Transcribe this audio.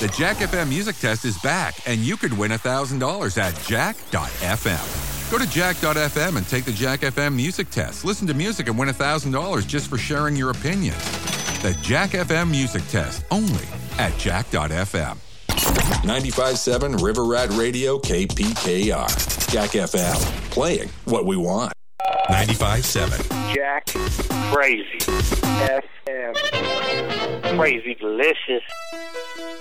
The Jack FM Music Test is back, and you could win $1,000 at jack.fm. Go to jack.fm and take the Jack FM Music Test. Listen to music and win $1,000 just for sharing your opinion. The Jack FM Music Test, only at jack.fm. 95.7 River Rat Radio KPKR. Jack FM, playing what we want. 95.7. Jack Crazy FM. Crazy delicious.